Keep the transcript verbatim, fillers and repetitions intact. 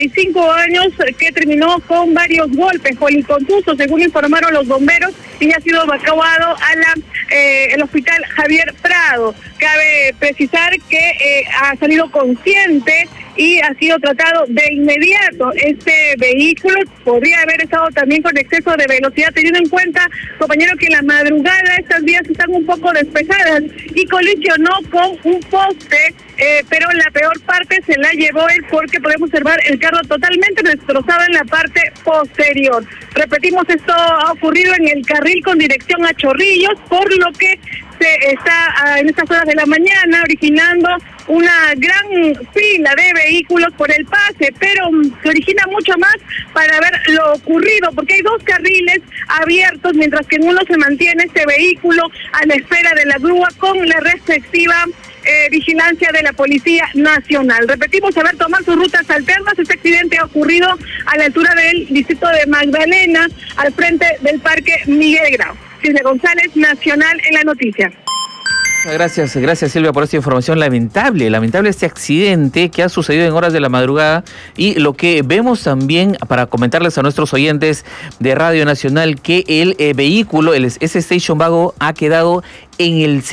cinco años que terminó con varios golpes policontusos, según informaron los bomberos, y ha sido evacuado a la eh, el hospital Javier Prado. Cabe precisar que eh, ha salido consciente y ha sido tratado de inmediato. Este vehículo podría haber estado también con exceso de velocidad, teniendo en cuenta, compañero, que en la madrugada estas vías están un poco despejadas y colisionó con un poste, eh, pero la peor parte se la llevó él, porque podemos observar el carro totalmente destrozado en la parte posterior. Repetimos, esto ha ocurrido en el carril con dirección a Chorrillos, por lo que se está en estas horas de la mañana originando una gran fila de vehículos por el pase, pero se origina mucho más para ver lo ocurrido, porque hay dos carriles abiertos, mientras que en uno se mantiene este vehículo a la espera de la grúa con la respectiva eh, vigilancia de la Policía Nacional. Repetimos, a ver, tomar sus rutas alternas. Este accidente ha ocurrido a la altura del distrito de Magdalena, al frente del Parque Miguel Grau. Silvia González, Nacional en la noticia. Gracias, gracias Silvia por esta información. Lamentable, lamentable este accidente que ha sucedido en horas de la madrugada, y lo que vemos también, para comentarles a nuestros oyentes de Radio Nacional, que el eh, vehículo, el S Station Wagon, ha quedado en el